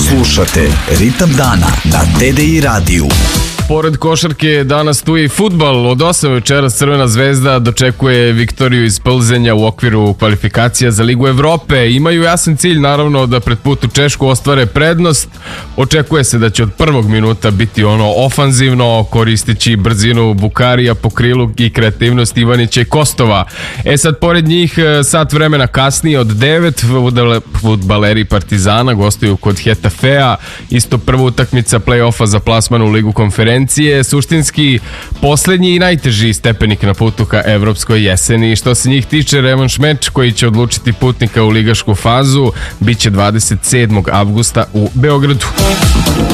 Slušate Ritam dana na TDI radiju. Pored košarke danas tu je i fudbal. Od 8 večeras Crvena zvezda dočekuje Viktoriju iz Plzenja u okviru kvalifikacija za Ligu Evrope. Imaju jasan cilj, naravno, da pred put u Češku ostvare prednost. Očekuje se da će od prvog minuta biti ofanzivno, koristeći brzinu Bukarija po krilu i kreativnost Ivanića i Kostova. Sad, pored njih, sat vremena kasnije od 9, fudbaleri Partizana gostuju kod Hetafea. Isto prva utakmica play-offa za plasman u Ligu konferencije. Suštinski poslednji i najteži stepenik na putu ka evropskoj jeseni. Što se njih tiče, revanš meč koji će odlučiti putnika u ligašku fazu biće 27. avgusta u Beogradu.